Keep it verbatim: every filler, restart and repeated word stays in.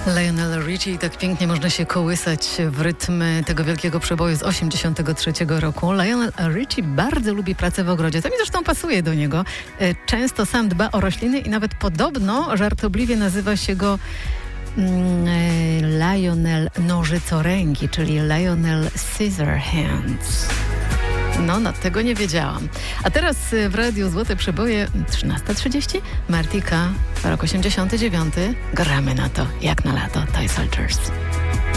Lionel Richie, tak pięknie można się kołysać w rytm tego wielkiego przeboju z osiemdziesiątego trzeciego roku. Lionel Richie bardzo lubi pracę w ogrodzie. To mi zresztą pasuje do niego. Często sam dba o rośliny i nawet podobno żartobliwie nazywa się go mm, Lionel Nożycoręki, czyli Lionel Scissorhands. No, no, tego nie wiedziałam. A teraz w Radiu Złote Przeboje trzynasta trzydzieści. Martika, rok osiemdziesiąty dziewiąty. Gramy na to, jak na lato. Toy Soldiers.